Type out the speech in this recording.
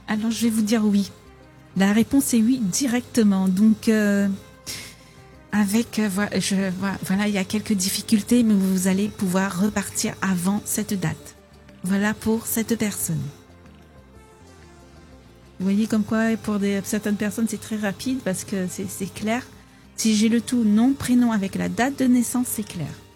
Alors, je vais vous dire oui. La réponse est oui directement. Donc, voilà, il y a quelques difficultés, mais vous allez pouvoir repartir avant cette date. Voilà pour cette personne. Vous voyez comme quoi, pour certaines personnes, c'est très rapide parce que c'est clair. Si j'ai le tout nom, prénom avec la date de naissance, c'est clair.